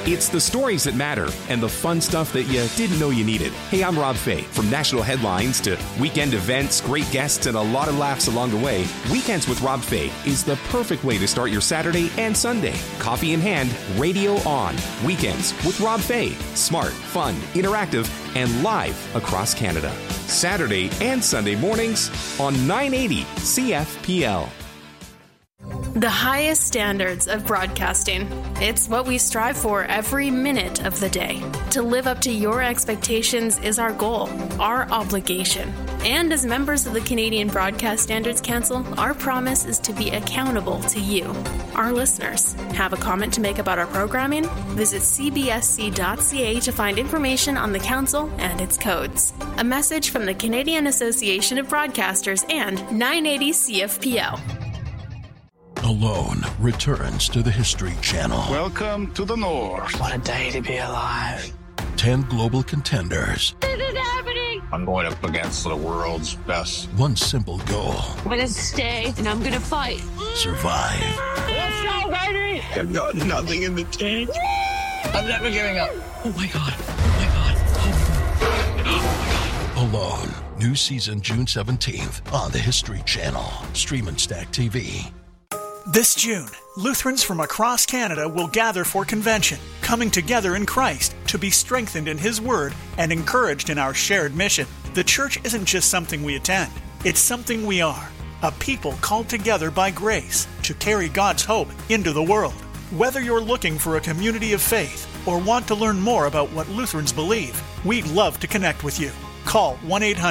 It's the stories that matter and the fun stuff that you didn't know you needed. Hey, I'm Rob Fay. From national headlines to weekend events, great guests, and a lot of laughs along the way, Weekends with Rob Fay is the perfect way to start your Saturday and Sunday. Coffee in hand, radio on. Weekends with Rob Fay. Smart, fun, interactive, and live across Canada. Saturday and Sunday mornings on 980 CFPL. The highest standards of broadcasting. It's what we strive for every minute of the day. To live up to your expectations is our goal, our obligation. And as members of the Canadian Broadcast Standards Council, our promise is to be accountable to you, our listeners. Have a comment to make about our programming? Visit cbsc.ca to find information on the council and its codes. A message from the Canadian Association of Broadcasters and 980 CFPL. Alone returns to the History Channel. Welcome to the North. What a day to be alive. 10 global contenders. This is happening. I'm going up against the world's best. One simple goal. I'm going to stay and I'm going to fight. Survive. Let's go, baby. I've got nothing in the tank. I'm never giving up. Oh my God. Oh my God. Oh my God. Alone. New season June 17th on the History Channel. Stream and Stack TV. This June, Lutherans from across Canada will gather for convention, coming together in Christ to be strengthened in His Word and encouraged in our shared mission. The church isn't just something we attend, it's something we are, a people called together by grace to carry God's hope into the world. Whether you're looking for a community of faith or want to learn more about what Lutherans believe, we'd love to connect with you. Call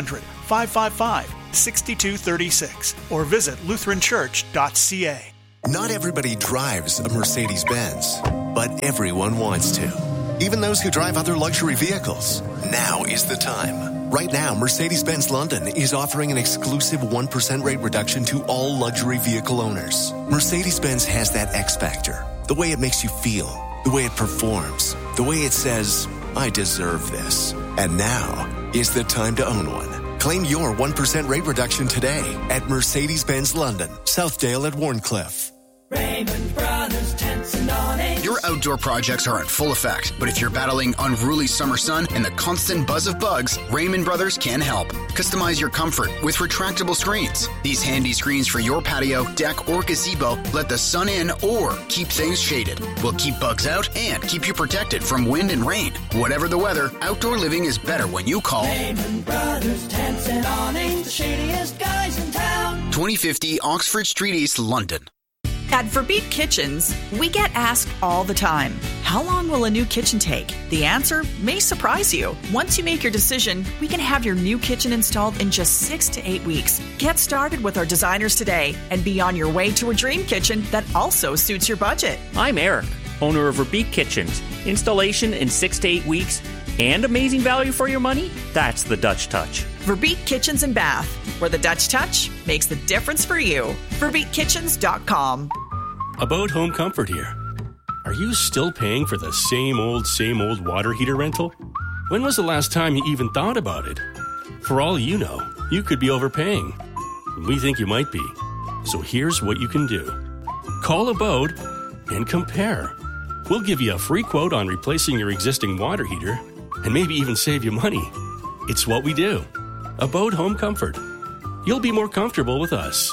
1-800-555-6236 or visit lutheranchurch.ca. Not everybody drives a Mercedes-Benz, but everyone wants to. Even those who drive other luxury vehicles. Now is the time. Right now, Mercedes-Benz London is offering an exclusive 1% rate reduction to all luxury vehicle owners. Mercedes-Benz has that X factor. The way it makes you feel, the way it performs, the way it says, I deserve this. And now is the time to own one. Claim your 1% rate reduction today at Mercedes-Benz London, Southdale at Warncliffe. Raymond Brothers Tents and Awnings. Your outdoor projects are in full effect, but if you're battling unruly summer sun and the constant buzz of bugs, Raymond Brothers can help. Customize your comfort with retractable screens. These handy screens for your patio, deck, or gazebo let the sun in or keep things shaded. We'll keep bugs out and keep you protected from wind and rain. Whatever the weather, outdoor living is better when you call Raymond Brothers Tents and Awnings, the shadiest guys in town. 2050 Oxford Street East, London. At Verbeek Kitchens, we get asked all the time, how long will a new kitchen take? The answer may surprise you. Once you make your decision, we can have your new kitchen installed in just 6 to 8 weeks. Get started with our designers today and be on your way to a dream kitchen that also suits your budget. I'm Eric, owner of Verbeek Kitchens. Installation in 6 to 8 weeks and amazing value for your money? That's the Dutch touch. Verbeek Kitchens and Bath, where the Dutch touch makes the difference for you. VerbeekKitchens.com. About home comfort here. Are you still paying for the same old water heater rental? When was the last time you even thought about it? For all you know, you could be overpaying. We think you might be. So here's what you can do. Call Abode and compare. We'll give you a free quote on replacing your existing water heater and maybe even save you money. It's what we do. Abode Home Comfort. You'll be more comfortable with us.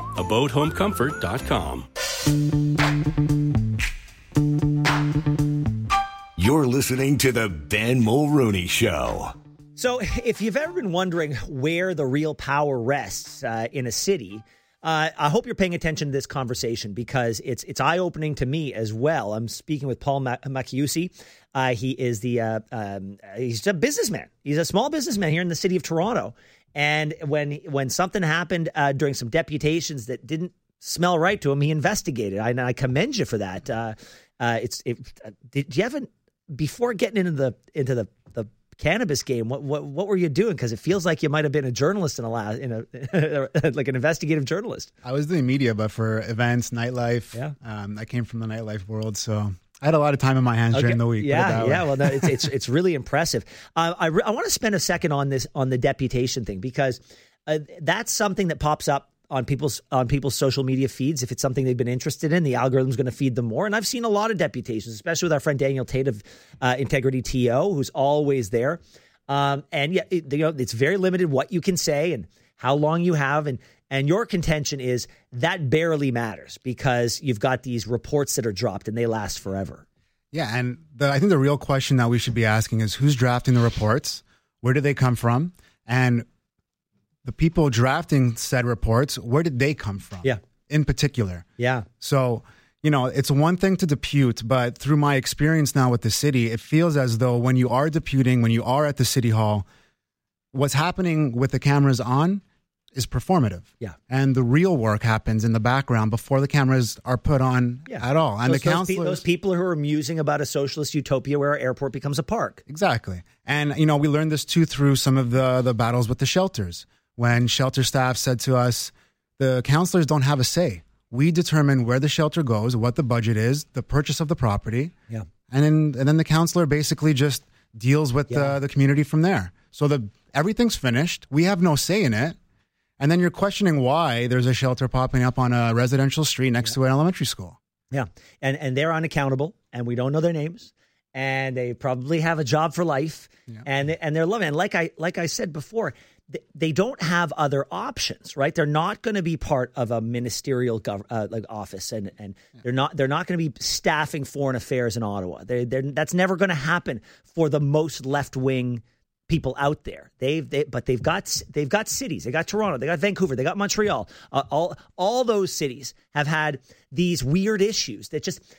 AbodeHomeComfort.com. You're listening to the Ben Mulrooney Show. So if you've ever been wondering where the real power rests in a city, I hope you're paying attention to this conversation because it's eye-opening to me as well. I'm speaking with Paul Macchiusi. He is he's a businessman. He's a small businessman here in the city of Toronto. And when something happened during some deputations that didn't smell right to him, he investigated. And I commend you for that. Did you ever, before getting into the cannabis game, what were you doing? Because it feels like you might have been a journalist like an investigative journalist. I was doing media, but for events, nightlife. Yeah. I came from the nightlife world, so I had a lot of time in my hands during the week. Yeah. Well, no, it's really impressive. I want to spend a second on the deputation thing because that's something that pops up on people's social media feeds. If it's something they've been interested in, the algorithm's going to feed them more. And I've seen a lot of deputations, especially with our friend Daniel Tate of Integrity TO, who's always there. And yeah, it's very limited what you can say and how long you have. And your contention is that barely matters because you've got these reports that are dropped and they last forever. Yeah, and I think the real question that we should be asking is who's drafting the reports? Where did they come from? And the people drafting said reports, where did they come from? Yeah. In particular. Yeah. So, it's one thing to depute, but through my experience now with the city, it feels as though when you are deputing, when you are at the city hall, what's happening with the cameras on is performative. Yeah. And the real work happens in the background before the cameras are put on at all. And those people who are musing about a socialist utopia where our airport becomes a park. Exactly. And, we learned this too through some of the battles with the shelters. When shelter staff said to us, the counselors don't have a say. We determine where the shelter goes, what the budget is, the purchase of the property. Yeah. And then the counselor basically just deals with the community from there. So everything's finished. We have no say in it. And then you're questioning why there's a shelter popping up on a residential street next to an elementary school. Yeah. And they're unaccountable and we don't know their names and they probably have a job for life and they're loving it. And like I said before, they don't have other options, right? They're not going to be part of a ministerial office and they're not going to be staffing foreign affairs in Ottawa. That's never going to happen for the most left-wing people out there. But they've got cities. They got Toronto. They got Vancouver. They got Montreal. All those cities have had these weird issues that just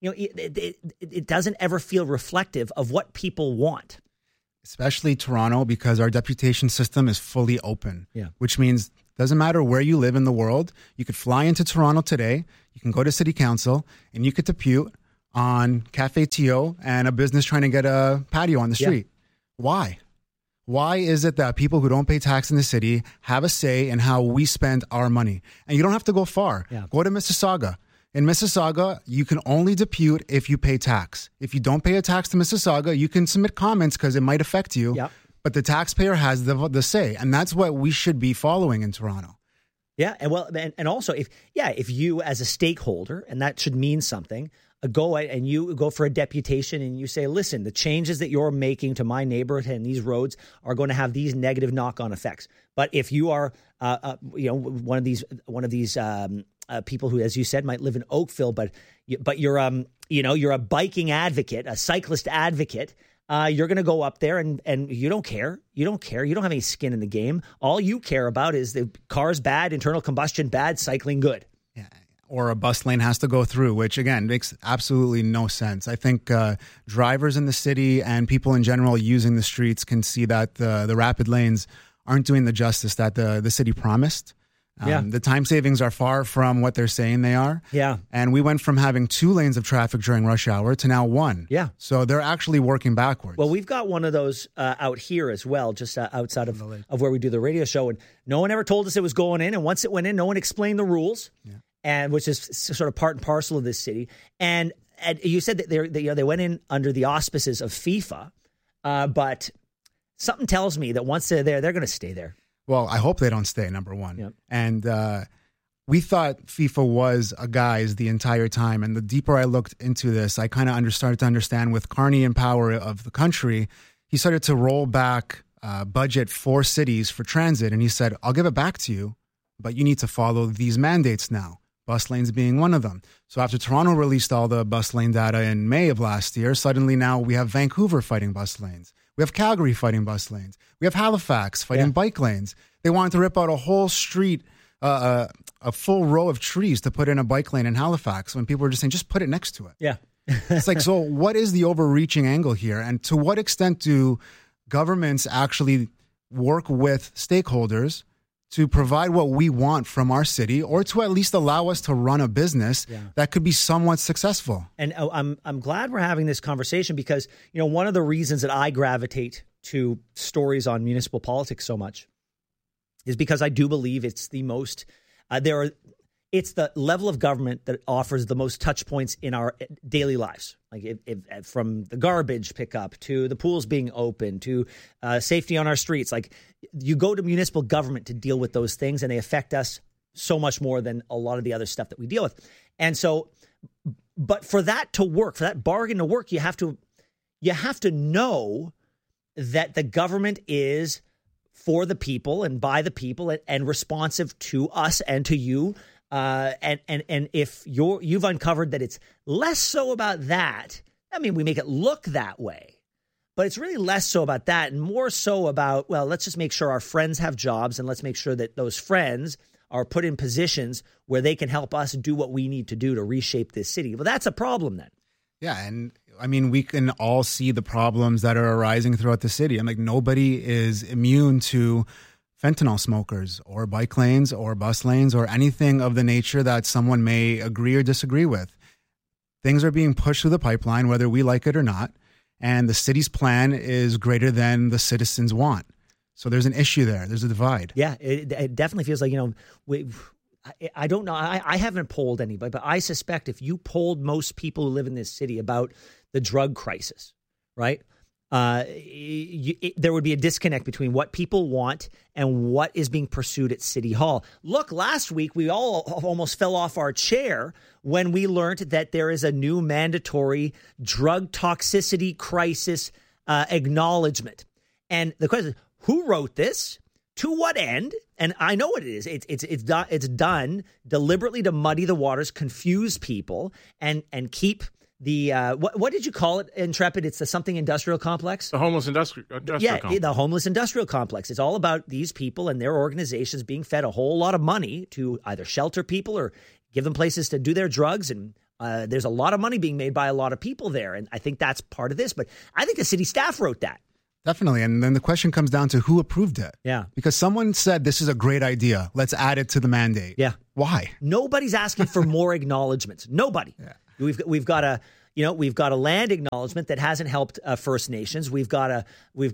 it doesn't ever feel reflective of what people want. Especially Toronto, because our deputation system is fully open. Yeah. Which means doesn't matter where you live in the world. You could fly into Toronto today. You can go to City Council and you could depute on Cafe TO and a business trying to get a patio on the street. Yeah. Why is it that people who don't pay tax in the city have a say in how we spend our money? And you don't have to go far. Yeah. Go to Mississauga. In Mississauga, you can only depute if you pay tax. If you don't pay a tax to Mississauga, you can submit comments because it might affect you. Yep. But the taxpayer has the say. And that's what we should be following in Toronto. Yeah. And also, if you as a stakeholder, and that should mean something, you go for a deputation and you say, listen, the changes that you're making to my neighborhood and these roads are going to have these negative knock-on effects. But if you are, one of these people who, as you said, might live in Oakville, but you're a biking advocate, a cyclist advocate. You're going to go up there and you don't care. You don't care. You don't have any skin in the game. All you care about is the car's bad, internal combustion bad, cycling good. Yeah. Or a bus lane has to go through, which again makes absolutely no sense. I think drivers in the city and people in general using the streets can see that the rapid lanes aren't doing the justice that the city promised. The time savings are far from what they're saying they are. Yeah. And we went from having 2 lanes of traffic during rush hour to now 1. Yeah. So they're actually working backwards. Well, we've got one of those out here as well, just outside of where we do the radio show. And no one ever told us it was going in. And once it went in, no one explained the rules, and which is sort of part and parcel of this city. And you said that they went in under the auspices of FIFA, but something tells me that once they're there, they're going to stay there. Well, I hope they don't stay, number one. Yep. And we thought FIFA was a guise the entire time. And the deeper I looked into this, I kind of started to understand with Carney in power of the country, he started to roll back budget for cities for transit. And he said, I'll give it back to you, but you need to follow these mandates now. Bus lanes being one of them. So after Toronto released all the bus lane data in May of last year, suddenly now we have Vancouver fighting bus lanes. We have Calgary fighting bus lanes. We have Halifax fighting bike lanes. They wanted to rip out a whole street, a full row of trees to put in a bike lane in Halifax when people were just saying, just put it next to it. Yeah. It's like, so what is the overreaching angle here? And to what extent do governments actually work with stakeholders to provide what we want from our city, or to at least allow us to run a business that could be somewhat successful? And I'm glad we're having this conversation because, you know, one of the reasons that I gravitate to stories on municipal politics so much is because I do believe it's the most it's the level of government that offers the most touch points in our daily lives. Like from the garbage pickup to the pools being open to safety on our streets. Like you go to municipal government to deal with those things and they affect us so much more than a lot of the other stuff that we deal with. And so, but for that to work, for that bargain to work, you have to know that the government is for the people and by the people and responsive to us and to you. And if you've uncovered that it's less so about that, I mean, we make it look that way, but it's really less so about that and more so about, well, let's just make sure our friends have jobs and let's make sure that those friends are put in positions where they can help us do what we need to do to reshape this city. Well, that's a problem then. Yeah, and I mean, we can all see the problems that are arising throughout the city. I'm like, nobody is immune to fentanyl smokers or bike lanes or bus lanes or anything of the nature that someone may agree or disagree with. Things are being pushed through the pipeline, whether we like it or not, and the city's plan is greater than the citizens want. So there's an issue there. There's a divide. Yeah, it definitely feels like, I don't know. I haven't polled anybody, but I suspect if you polled most people who live in this city about the drug crisis, right, there would be a disconnect between what people want and what is being pursued at City Hall. Look, last week we all almost fell off our chair when we learned that there is a new mandatory drug toxicity crisis acknowledgement. And the question is, who wrote this? To what end? And I know what it is. It's done deliberately to muddy the waters, confuse people, and keep the what did you call it, Intrepid? It's the something industrial complex. The homeless industrial complex. The homeless industrial complex. It's all about these people and their organizations being fed a whole lot of money to either shelter people or give them places to do their drugs. And there's a lot of money being made by a lot of people there. And I think that's part of this. But I think the city staff wrote that. Definitely. And then the question comes down to who approved it. Yeah. Because someone said this is a great idea. Let's add it to the mandate. Yeah. Why? Nobody's asking for more acknowledgements. Nobody. Yeah. We've got a land acknowledgement that hasn't helped First Nations. We've got a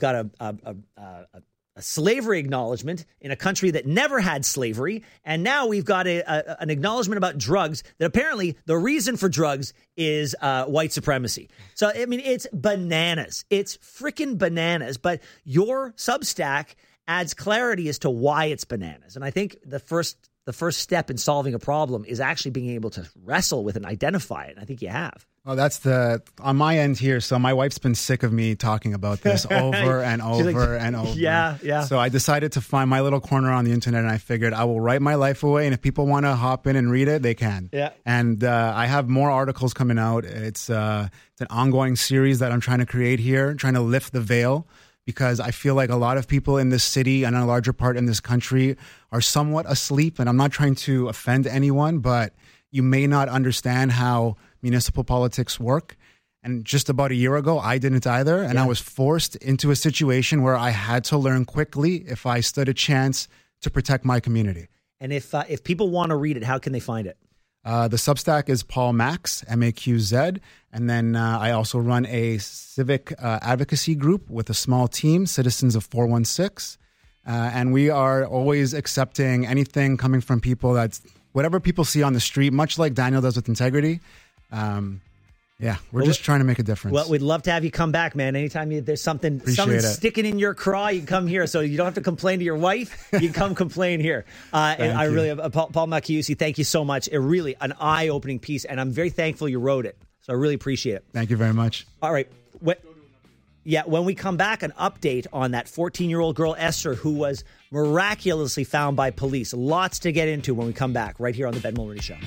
slavery acknowledgement in a country that never had slavery, and now we've got an acknowledgement about drugs that apparently the reason for drugs is white supremacy. So I mean, it's bananas. It's freaking bananas. But your Substack adds clarity as to why it's bananas, and I think the first step in solving a problem is actually being able to wrestle with and identify it. And I think you have. Well, that's on my end here. So my wife's been sick of me talking about this over and over and over. Yeah. So I decided to find my little corner on the internet, and I figured I will write my life away. And if people want to hop in and read it, they can. Yeah. And I have more articles coming out. It's an ongoing series that I'm trying to create here, trying to lift the veil, because I feel like a lot of people in this city and a larger part in this country are somewhat asleep. And I'm not trying to offend anyone, but you may not understand how municipal politics work. And just about a year ago, I didn't either. And I was forced into a situation where I had to learn quickly if I stood a chance to protect my community. And if people want to read it, how can they find it? The Substack is Paul Max, MAQZ. And then I also run a civic advocacy group with a small team, Citizens of 416. And we are always accepting anything coming from people that's whatever people see on the street, much like Daniel does with Integrity. We're just trying to make a difference. Well, we'd love to have you come back, man. Anytime there's something sticking in your craw, you can come here. So you don't have to complain to your wife. You can come complain here. And I really, Paul Maciusi, thank you so much. Really an eye-opening piece, and I'm very thankful you wrote it. So I really appreciate it. Thank you very much. All right. When we come back, an update on that 14-year-old girl, Esther, who was miraculously found by police. Lots to get into when we come back, right here on the Ben Mulroney Show.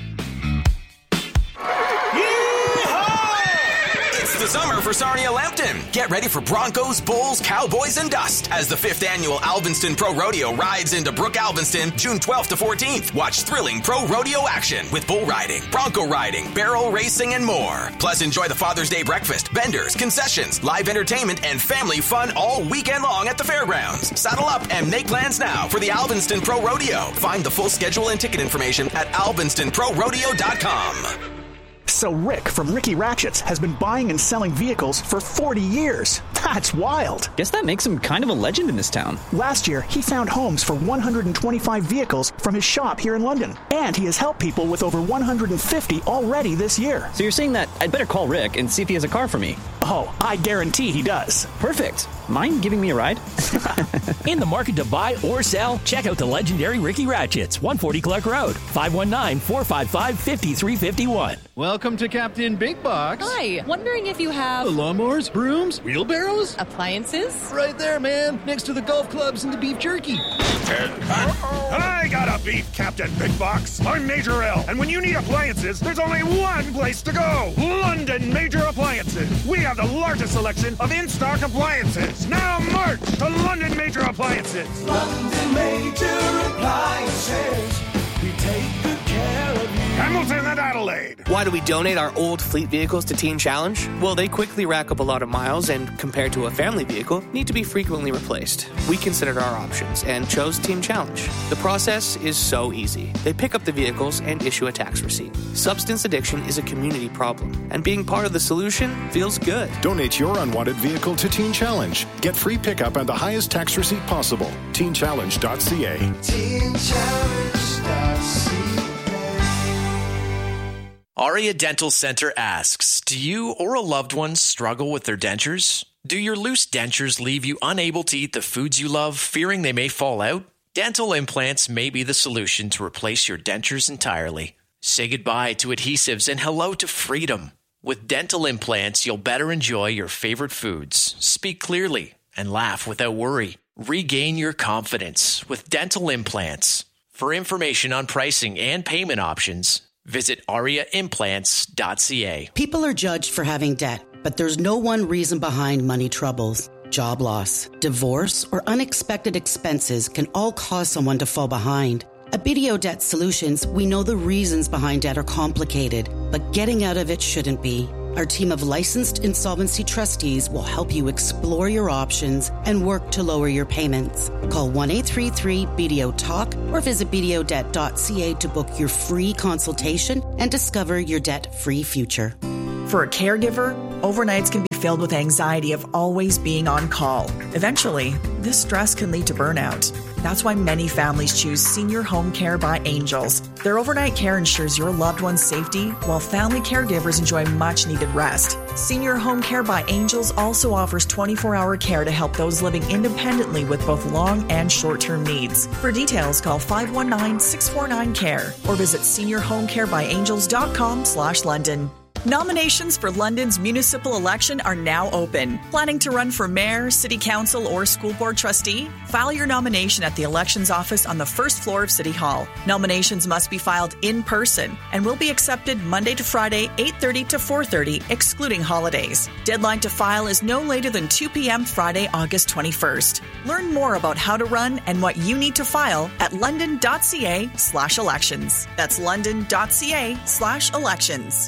It's the summer for Sarnia Lambton. Get ready for Broncos, Bulls, Cowboys, and Dust as the 5th annual Alvinston Pro Rodeo rides into Brook Alvinston June 12th to 14th. Watch thrilling pro rodeo action with bull riding, bronco riding, barrel racing, and more. Plus, enjoy the Father's Day breakfast, vendors, concessions, live entertainment, and family fun all weekend long at the fairgrounds. Saddle up and make plans now for the Alvinston Pro Rodeo. Find the full schedule and ticket information at alvinstonprorodeo.com. So Rick from Ricky Ratchets has been buying and selling vehicles for 40 years. That's wild. Guess that makes him kind of a legend in this town. Last year, he found homes for 125 vehicles from his shop here in London. And he has helped people with over 150 already this year. So you're saying that I'd better call Rick and see if he has a car for me? Oh, I guarantee he does. Perfect. mind giving me a ride? In the market to buy or sell? Check out the legendary Ricky Ratchets, 140 Clark Road, 519-455-5351. Welcome to Captain Big Box. Hi, wondering if you have lawnmowers, brooms, wheelbarrows? Appliances? Right there, man, next to the golf clubs and the beef jerky. I got a beef, Captain Big Box. I'm Major L, and when you need appliances, there's only one place to go. London Major Appliances. We have the largest selection of in-stock appliances. Now march to London Major Appliances. London Major Appliances. We take good care of you. Hamilton and Adelaide. Why do we donate our old fleet vehicles to Teen Challenge? Well, they quickly rack up a lot of miles and, compared to a family vehicle, need to be frequently replaced. We considered our options and chose Teen Challenge. The process is so easy. They pick up the vehicles and issue a tax receipt. Substance addiction is a community problem, and being part of the solution feels good. Donate your unwanted vehicle to Teen Challenge. Get free pickup and the highest tax receipt possible. TeenChallenge.ca. TeenChallenge.ca. Aria Dental Center asks, do you or a loved one struggle with their dentures? Do your loose dentures leave you unable to eat the foods you love, fearing they may fall out? Dental implants may be the solution to replace your dentures entirely. Say goodbye to adhesives and hello to freedom. With dental implants, you'll better enjoy your favorite foods, speak clearly, and laugh without worry. Regain your confidence with dental implants. For information on pricing and payment options, visit ariaimplants.ca. People are judged for having debt, but there's no one reason behind money troubles. Job loss, divorce, or unexpected expenses can all cause someone to fall behind. At BDO Debt Solutions, we know the reasons behind debt are complicated, but getting out of it shouldn't be. Our team of licensed insolvency trustees will help you explore your options and work to lower your payments. Call 1-833-BDO-TALK or visit bdodebt.ca to book your free consultation and discover your debt-free future. For a caregiver, overnights can be filled with anxiety of always being on call. Eventually, this stress can lead to burnout. That's why many families choose Senior Home Care by Angels. Their overnight care ensures your loved one's safety, while family caregivers enjoy much-needed rest. Senior Home Care by Angels also offers 24-hour care to help those living independently with both long and short-term needs. For details, call 519-649-CARE or visit seniorhomecarebyangels.com/London. Nominations for London's municipal election are now open. Planning to run for mayor, city council, or school board trustee? File your nomination at the elections office on the first floor of City Hall. Nominations must be filed in person and will be accepted Monday to Friday, 8:30 to 4:30, excluding holidays. Deadline to file is no later than 2 p.m. Friday, August 21st. Learn more about how to run and what you need to file at london.ca/elections. That's london.ca/elections.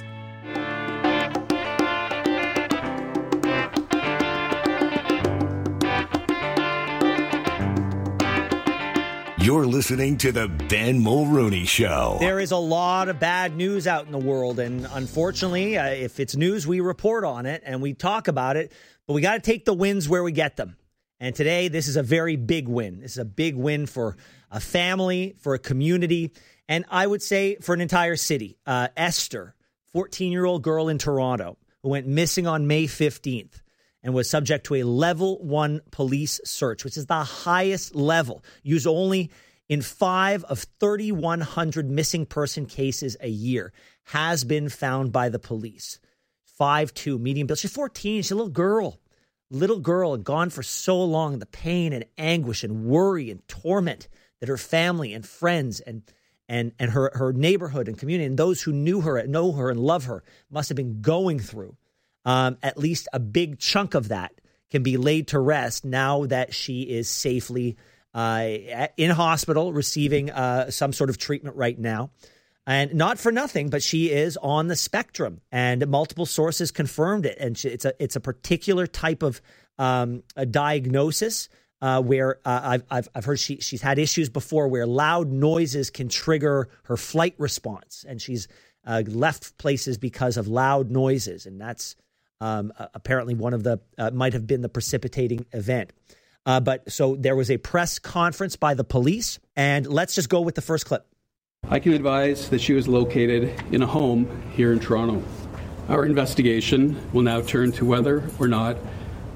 You're listening to the Ben Mulrooney Show. There is a lot of bad news out in the world, and unfortunately, if it's news, we report on it and we talk about it, but we got to take the wins where we get them. And today, this is a very big win. This is a big win for a family, for a community, and I would say for an entire city. Esther, 14-year-old girl in Toronto, who went missing on May 15th. And was subject to a level 1 police search, which is the highest level, used only in 5 of 3,100 missing person cases a year, has been found by the police. 5'2", medium build. She's 14. She's a little girl, and gone for so long. The pain and anguish and worry and torment that her family and friends and her neighborhood and community and those who know her and love her must have been going through. At least a big chunk of that can be laid to rest now that she is safely in hospital receiving some sort of treatment right now. And not for nothing, but she is on the spectrum, and multiple sources confirmed it. And it's a particular type of a diagnosis where I've heard she's had issues before where loud noises can trigger her flight response, and she's left places because of loud noises, and that's apparently one of the might have been the precipitating event. But so there was a press conference by the police, and let's just go with the first clip. I can advise that she was located in a home here in Toronto. Our investigation will now turn to whether or not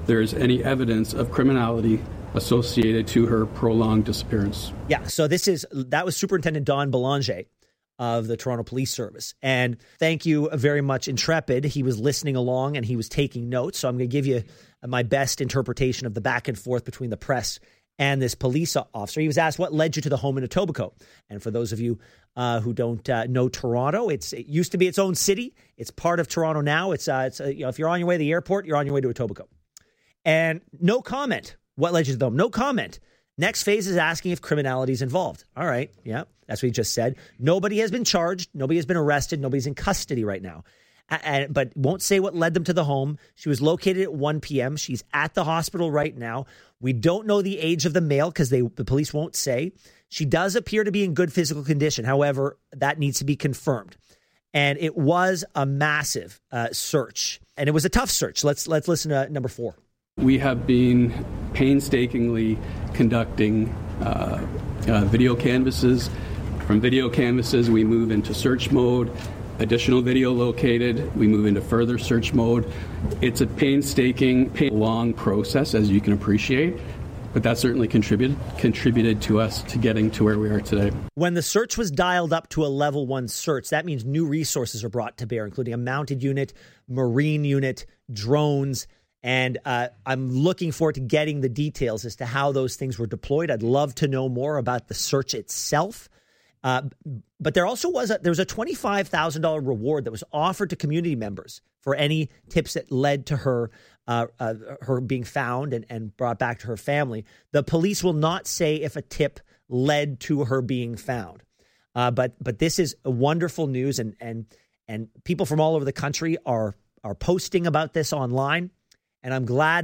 there's any evidence of criminality associated to her prolonged disappearance. Yeah, so that was Superintendent Don Belanger of the Toronto Police Service. And thank you very much, Intrepid. He was listening along and he was taking notes. So I'm going to give you my best interpretation of the back and forth between the press and this police officer. He was asked what led you to the home in Etobicoke. And for those of you who don't know Toronto, it used to be its own city. It's part of Toronto now. It's if you're on your way to the airport, you're on your way to Etobicoke. And no comment. What led you to the home? No comment. Next phase is asking if criminality is involved. All right. Yeah, that's what he just said. Nobody has been charged. Nobody has been arrested. Nobody's in custody right now. But won't say what led them to the home. She was located at 1 p.m. She's at the hospital right now. We don't know the age of the male because the police won't say. She does appear to be in good physical condition. However, that needs to be confirmed. And it was a massive search. And it was a tough search. Let's listen to number 4. We have been painstakingly conducting video canvasses. From video canvasses, we move into search mode. Additional video located, we move into further search mode. It's a painstaking, long process, as you can appreciate, but that certainly contributed to us to getting to where we are today. When the search was dialed up to a level 1 search, that means new resources are brought to bear, including a mounted unit, marine unit, drones. And I'm looking forward to getting the details as to how those things were deployed. I'd love to know more about the search itself. But there also was a $25,000 reward that was offered to community members for any tips that led to her being found and brought back to her family. The police will not say if a tip led to her being found. But this is wonderful news, and people from all over the country are posting about this online. And I'm glad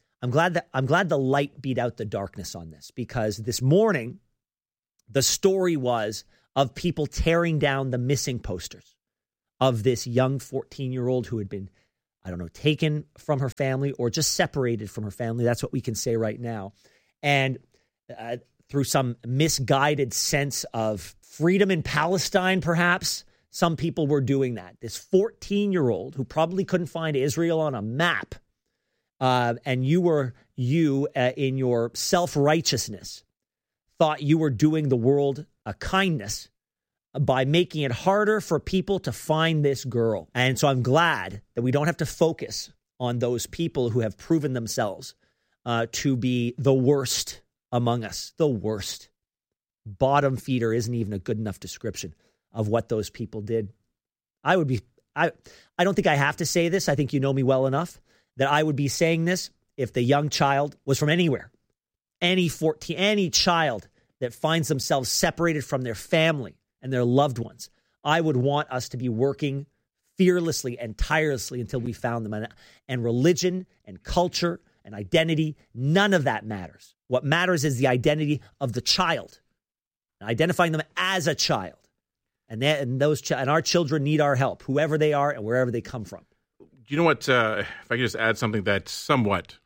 the light beat out the darkness on this, because this morning the story was of people tearing down the missing posters of this young 14-year-old who had been, taken from her family or just separated from her family. That's what we can say right now. And through some misguided sense of freedom in Palestine, perhaps, some people were doing that. This 14-year-old who probably couldn't find Israel on a map, and you in your self-righteousness thought you were doing the world a kindness by making it harder for people to find this girl. And so I'm glad that we don't have to focus on those people who have proven themselves to be the worst among us. The worst. Bottom feeder isn't even a good enough description of what those people did. I don't think I have to say this. I think you know me well enough that I would be saying this if the young child was from anywhere. Any child that finds themselves separated from their family and their loved ones, I would want us to be working fearlessly and tirelessly until we found them. And religion and culture and identity, none of that matters. What matters is the identity of the child, identifying them as a child. And our children need our help, whoever they are and wherever they come from. You know what? If I could just add something that's somewhat,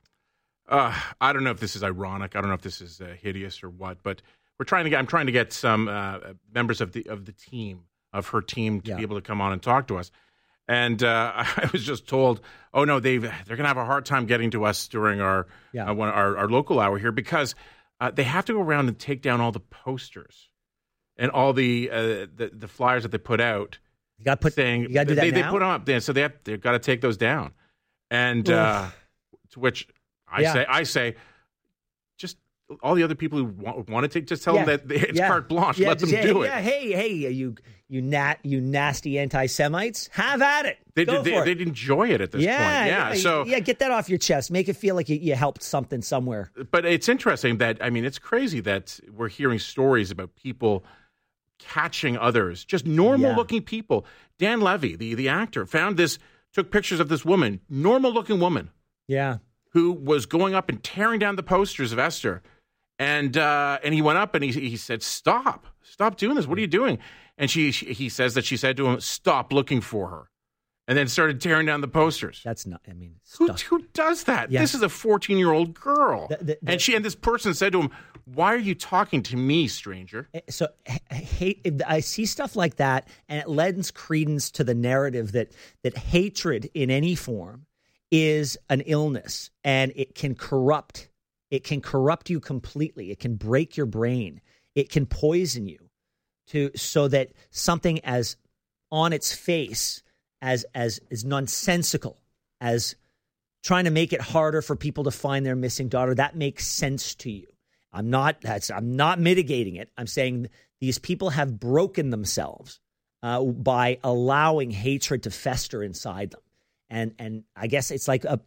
I don't know if this is ironic. I don't know if this is hideous or what, but I'm trying to get some members of the team, of her team, to be able to come on and talk to us. And I was just told, oh no, they're going to have a hard time getting to us during our local hour here, because they have to go around and take down all the posters and all the flyers that they put out. You got to do that they now? put them up there, so they've got to take those down. And to which I say, just all the other people who want to take, just tell them that it's carte blanche. Let them do it. Yeah, hey, you nasty anti-Semites, have at it. They'd enjoy it at this point. So get that off your chest. Make it feel like you helped something somewhere. But it's interesting that, it's crazy that we're hearing stories about people catching others, just normal-looking people. Dan Levy, the actor, took pictures of this woman, normal-looking woman. Yeah. Who was going up and tearing down the posters of Esther. And he went up and he said, stop doing this. What are you doing? And he says that she said to him, stop looking for her. And then started tearing down the posters. That's not, who does that? Yeah. This is a 14-year-old girl. And this person said to him, why are you talking to me, stranger? So I see stuff like that, and it lends credence to the narrative that hatred in any form is an illness, and it can corrupt. It can corrupt you completely. It can break your brain. It can poison you so that something as on its face as nonsensical as trying to make it harder for people to find their missing daughter, that makes sense to you. I'm not mitigating it. I'm saying these people have broken themselves by allowing hatred to fester inside them. And I guess it's like a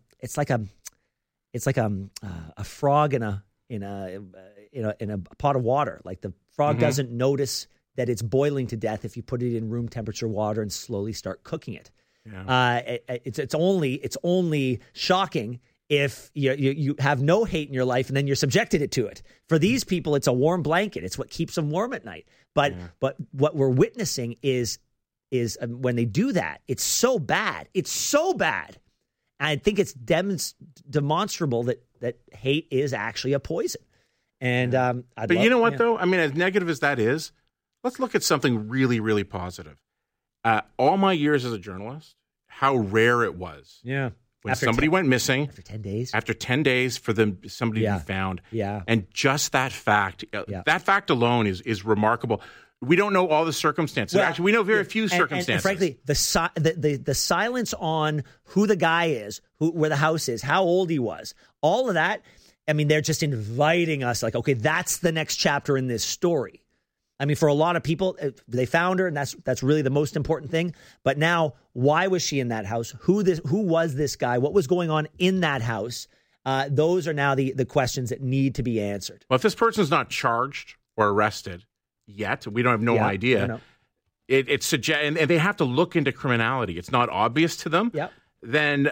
frog in a pot of water. Like the frog doesn't notice that it's boiling to death if you put it in room temperature water and slowly start cooking it. Yeah. It's only shocking if you have no hate in your life and then you're subjected to it. For these people, it's a warm blanket. It's what keeps them warm at night. But what we're witnessing is when they do that, it's so bad. It's so bad. And I think it's demonstrable that hate is actually a poison. And but you know what, though? I mean, as negative as that is, let's look at something really, really positive. All my years as a journalist, how rare it was. Yeah. When somebody went missing. After 10 days. After 10 days for somebody to be found. Yeah. And just that fact, that fact alone is remarkable. We don't know all the circumstances. Well, actually, we know very few circumstances. And frankly, the silence on who the guy is, where the house is, how old he was, all of that, I mean, they're just inviting us like, okay, that's the next chapter in this story. I mean, for a lot of people, they found her, and that's really the most important thing. But now, why was she in that house? Who was this guy? What was going on in that house? Those are now the questions that need to be answered. Well, if this person's not charged or arrested yet, we don't have no idea. No. It suggests, and they have to look into criminality. It's not obvious to them. Yep. Then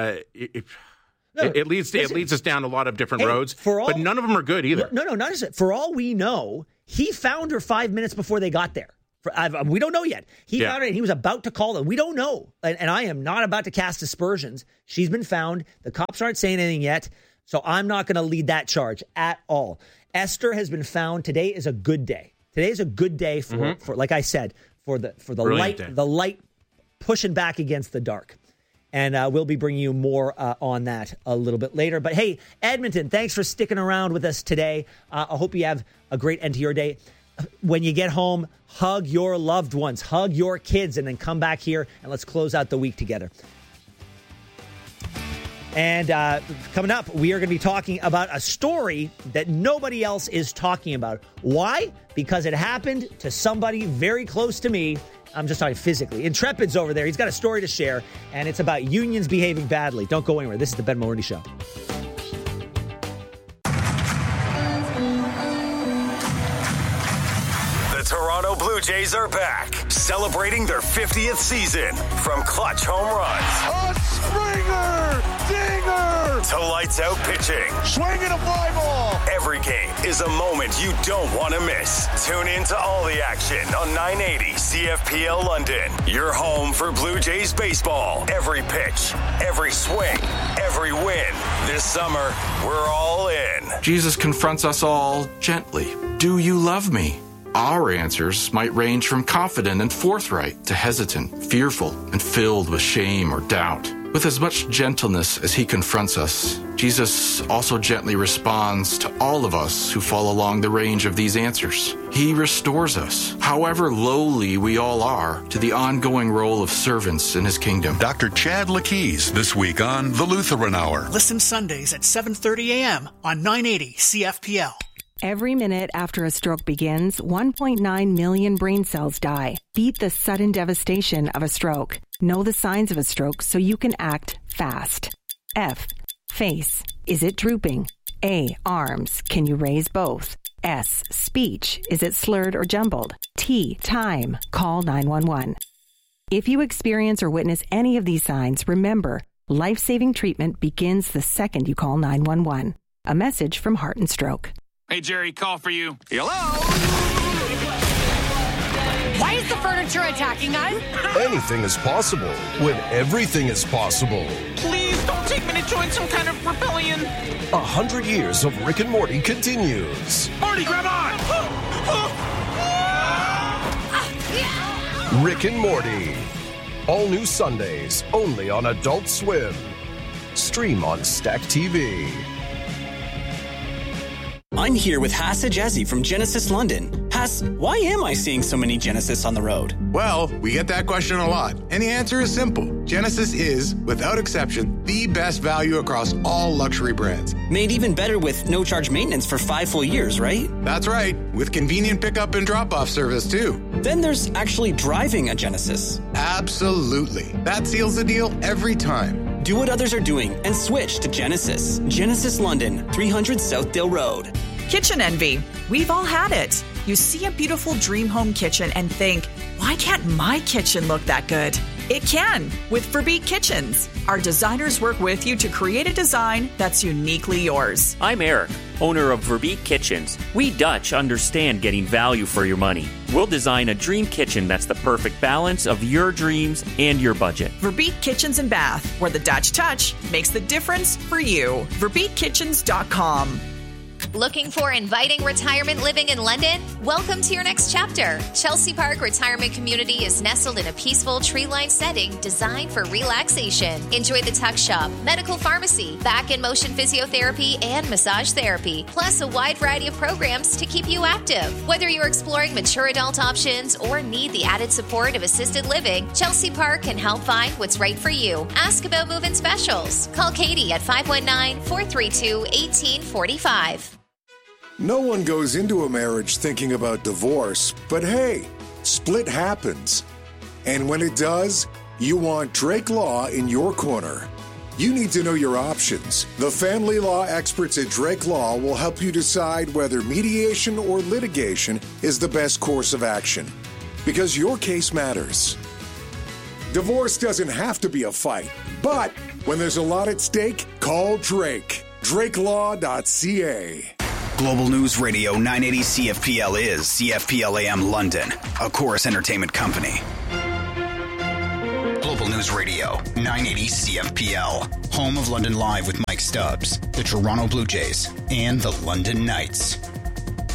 it leads us down a lot of different roads. But none of them are good either. No, not just for all we know. He found her 5 minutes before they got there. We don't know yet. He found her and he was about to call them. We don't know. And I am not about to cast aspersions. She's been found. The cops aren't saying anything yet. So I'm not going to lead that charge at all. Esther has been found. Today is a good day. Today is a good day for like I said, for the light pushing back against the dark. And we'll be bringing you more on that a little bit later. But hey, Edmonton, thanks for sticking around with us today. I hope you have a great end to your day. When you get home, hug your loved ones, hug your kids, and then come back here and let's close out the week together. And coming up, we are going to be talking about a story that nobody else is talking about. Why? Because it happened to somebody very close to me. I'm just talking physically. Intrepid's over there. He's got a story to share, and it's about unions behaving badly. Don't go anywhere. This is the Ben Mulroney Show. The Toronto Blue Jays are back, celebrating their 50th season. From clutch home runs, a Springer, dinger, to lights out pitching, swinging a fly ball. Every game is a moment you don't want to miss. Tune in to all the action on 980 CFPL London. Your home for Blue Jays baseball. Every pitch, every swing, every win. This summer, we're all in. Jesus confronts us all gently. Do you love me? Our answers might range from confident and forthright to hesitant, fearful, and filled with shame or doubt. With as much gentleness as he confronts us, Jesus also gently responds to all of us who fall along the range of these answers. He restores us, however lowly we all are, to the ongoing role of servants in his kingdom. Dr. Chad Lakeys this week on The Lutheran Hour. Listen Sundays at 7:30 a.m. on 980 CFPL. Every minute after a stroke begins, 1.9 million brain cells die. Beat the sudden devastation of a stroke. Know the signs of a stroke so you can act fast. F. Face. Is it drooping? A. Arms. Can you raise both? S. Speech. Is it slurred or jumbled? T. Time. Call 911. If you experience or witness any of these signs, remember, life-saving treatment begins the second you call 911. A message from Heart and Stroke. Hey, Jerry, call for you. Hello? Why is the furniture attacking us? Anything is possible when everything is possible. Please don't take me to join some kind of rebellion. 100 years of Rick and Morty continues. Morty, grab on! Rick and Morty. All new Sundays, only on Adult Swim. Stream on Stack TV. I'm here with Hass Ajazi from Genesis London. Hass, why am I seeing so many Genesis on the road? Well, we get that question a lot, and the answer is simple. Genesis is, without exception, the best value across all luxury brands. Made even better with no-charge maintenance for 5 full years, right? That's right, with convenient pickup and drop-off service, too. Then there's actually driving a Genesis. Absolutely. That seals the deal every time. Do what others are doing and switch to Genesis. Genesis London, 300 Southdale Road. Kitchen envy. We've all had it. You see a beautiful dream home kitchen and think, why can't my kitchen look that good? It can with Verbeek Kitchens. Our designers work with you to create a design that's uniquely yours. I'm Eric, owner of Verbeek Kitchens. We Dutch understand getting value for your money. We'll design a dream kitchen that's the perfect balance of your dreams and your budget. Verbeek Kitchens and Bath, where the Dutch touch makes the difference for you. VerbeekKitchens.com. Looking for inviting retirement living in London? Welcome to your next chapter. Chelsea Park Retirement Community is nestled in a peaceful tree-lined setting designed for relaxation. Enjoy the tuck shop, medical pharmacy, back and motion physiotherapy, and massage therapy, plus a wide variety of programs to keep you active. Whether you're exploring mature adult options or need the added support of assisted living, Chelsea Park can help find what's right for you. Ask about move-in specials. Call Katie at 519-432-1845. No one goes into a marriage thinking about divorce, but hey, split happens. And when it does, you want Drake Law in your corner. You need to know your options. The family law experts at Drake Law will help you decide whether mediation or litigation is the best course of action, because your case matters. Divorce doesn't have to be a fight, but when there's a lot at stake, call Drake. DrakeLaw.ca. Global News Radio 980 CFPL is CFPL AM London, a Chorus Entertainment company. Global News Radio 980 CFPL, home of London Live with Mike Stubbs, the Toronto Blue Jays, and the London Knights.